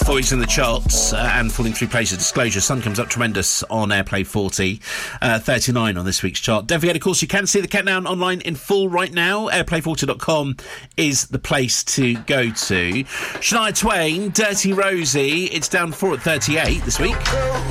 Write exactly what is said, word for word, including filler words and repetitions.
four weeks in the charts uh, and falling through places. Disclosure, Sun comes up tremendous on Airplay forty, uh, thirty-nine on this week's chart. Don't forget, of course, you can see the countdown online in full right now. airplay forty dot com is the place to go to. Shania Twain, Dirty Rosie, it's down four at thirty-eight this week.